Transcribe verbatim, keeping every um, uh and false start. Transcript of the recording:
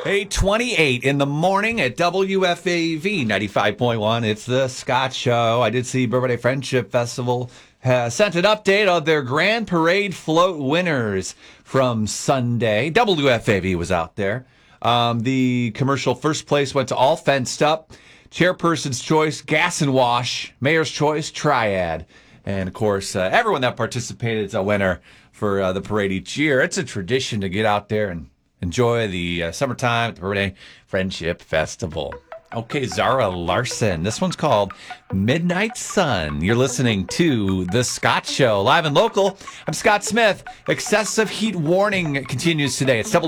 eight twenty-eight in the morning at W F A V ninety-five point one. It's the Scott Show. I did see Bourbon Day Friendship Festival has sent an update on their Grand Parade float winners from Sunday. W F A V was out there. Um, the commercial first place went to All Fenced Up. Chairperson's Choice, Gas and Wash. Mayor's Choice, Triad. And, of course, uh, everyone that participated is a winner for uh, the parade each year. It's a tradition to get out there and enjoy the uh, summertime at the Bourbon Day Friendship Festival. Okay, Zara Larson. This one's called Midnight Sun. You're listening to The Scott Show, live and local. I'm Scott Smith. Excessive heat warning continues today. It's W